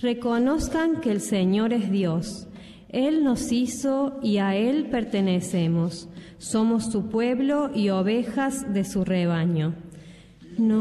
Reconozcan que el Señor es Dios. Él nos hizo y a Él pertenecemos. Somos su pueblo y ovejas de su rebaño.